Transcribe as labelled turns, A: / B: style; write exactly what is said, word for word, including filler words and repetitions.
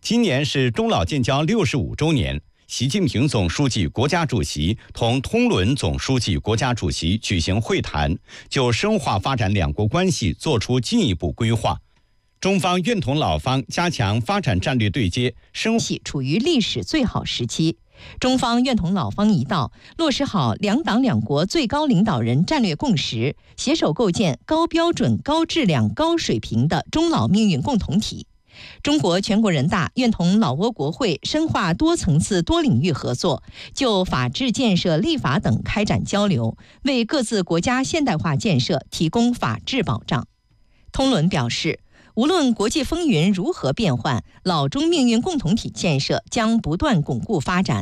A: 今年是中老建交六十五周年，习近平总书记、国家主席同通伦总书记、国家主席举行会谈，就深化发展两国关系作出进一步规划。中方愿同老方加强发展战略对接，深
B: 系处于历史最好时期。中方愿同老方一道，落实好两党两国最高领导人战略共识，携手构建高标准、高质量、高水平的中老命运共同体。中国全国人大愿同老挝国会深化多层次多领域合作，就法治建设、立法等开展交流，为各自国家现代化建设提供法治保障。通伦表示，无论国际风云如何变幻，老中命运共同体建设将不断巩固发展。